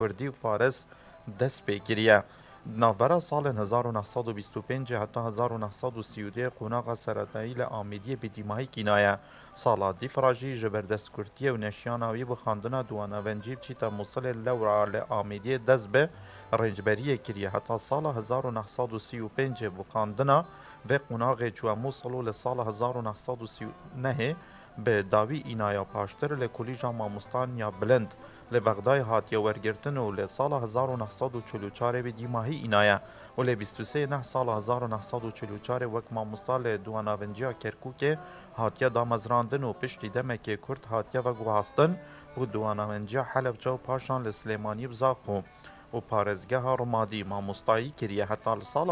کردی و فارس دست پیکریه. ناوبرا سال 1925 حتی 1932 قوناغا سرطایی لآمیدی بدیماهی کینایه. سالا دی فراجی جبردست کرتیه و نشیاناوی بخاندنا دوانا ونجیب چیتا موصل لورا لآمیدی دست به رنجبریه کریه. حتی سال 1935 بخاندنا و قوناغ چوه موصلو لسال 1939 به داوی اینایا پاشتر لکولیجا ماموستان یا بلند لبغدای هاتیه ورگرتن و لسال 1944 به دیماهی اینایا و ل 23 نه سال 1944 وک ماموستا لدواناونجیا کرکوک هاتیه دامزراندن و پشتی دمک کرد هاتیه و گوهاستن و دواناونجیا حلب جو پاشان لسلیمانی بزاخو و پارزگه ها رمادی ماموستایی کریه. حتی سال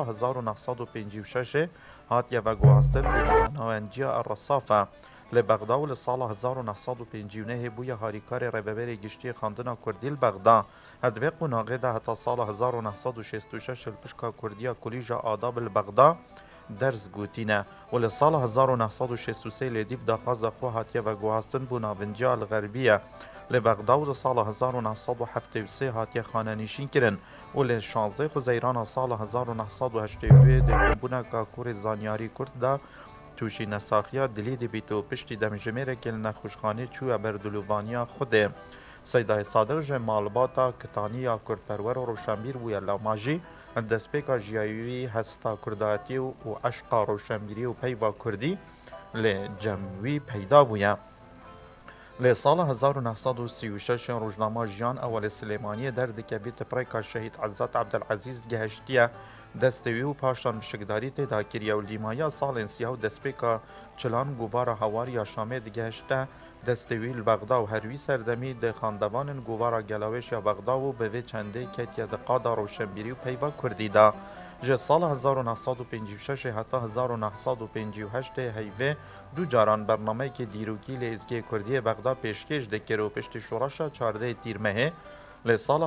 1956 هاتیه و گوهاستن و دواناونجیا الرصافه لبغدا و لسال 1959 بویا هاریکار رببری گشتی خاندنا کردی البغدا هدوی قناغه ده حتی سال 1966 الپشکا کردیا کلیجا آداب البغدا درز گوتینه و لسال 1963 لیدیب داخواز خو هاتیه و گوهاستن بو ناونجا الغربیه لبغدا و سال 1973 هاتیه خانه نشین کرن و لشانزه خزیران سال 1982 ده کمبونا کاکور زانیاری کرد ده توشی نساخیا دلی دی بیتو پشتی دمجمره کل نخوشخانه چوه بردلوبانیا خوده. سیدای صادق جمالباتا کتانیا کردپرور و روشنبیر بویا لاماجی دسپیکا جیایوی هستا کرداتی و عشقا روشنبیری و پیوا کردی لجموی پیدا بویا. لسال 1936 روزنامه جیان اول سلیمانی درد که بیت پریکا شهید عزت عبدالعزیز گهشتیه دستوی و پاشان بشکداری تیدا کریه و لیمایا سال سیاه و دسپیکا چلان گوارا هواریا شامه دگهشته دستوی البغدا و هروی سردمی ده خاندوان گوارا گلاوش یا بغدا و به چنده کتیا دقادا روشنبیری و پیوا کردی دا. جه سال 1956 حتی 1958 هیوه دو جاران برنامه که دیروکی لازگی کردی بغدا پیشکش دکر و پشت شوراشا 14 تیر مهه لسال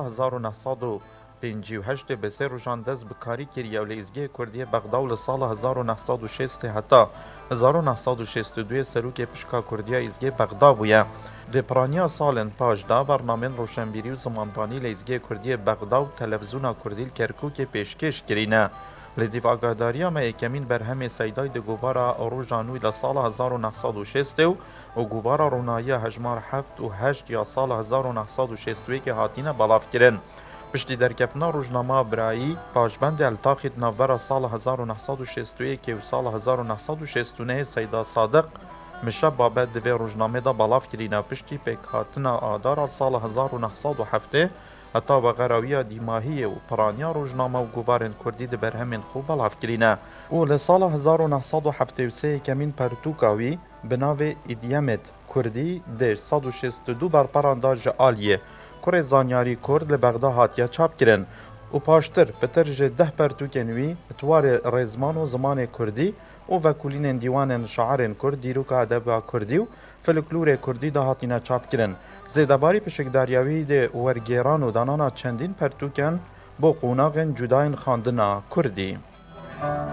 1958 به سه روشان دست بکاری کریه و لازگی کردی بغدا و لسال 1960 حتی 1962 سروک پشکا کردی ازگی بغدا بویه. ده پرانیا سالن پاش دا برنامه روشنبیری و زمانبانی لازگی کردی بغدا و تلویزیون کردیل کرکوک پیشکش کرینه. لدیو آگاداریا ما اکمین برهم سیدای ده گوبارا روژانوی لسال 1960 و گوبارا رونایی هجمار 7 و 8 یا سال 1961 که هاتینه بلاف کرن. پشتی درکفنا روزنامه برایی پاشبند التاخید نوبر سال 1961 و سال 1969 سیدا صادق مشه بابت دوی روزنامه دا بلاف کرینه. پشتی پیکاتنا آدار سال 1907 حتی و غراوی دیماهی و پرانیا روزنامه و گوارن کردی ده برهمین خوب بلاف کرینه. و لسال 1973 کمین پرتوکاوی بناو ایدیمت کردی ده 162 برپراندا جعالیه کره زانیاری کرد لبغدا هاتیا چاپ کرن و پاشتر پتر جه 10 پرتوکنوی اتوار رزمان و زمان کردی و وکولین دیوان شعر کرد دیروک ادب کردی و فلکلور کردی ده هاتینا چاپ کرن. زیدباری پشکداریاوی ده ورگیران و دانانا چندین پرتوکن با قوناغن جداین خاندنا کردی.